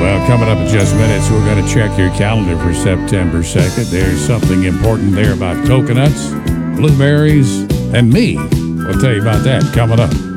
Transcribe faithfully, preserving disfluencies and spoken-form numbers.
Well, coming up in just minutes, we're going to check your calendar for September second. There's something important there about coconuts, blueberries, and me. We'll tell you about that coming up.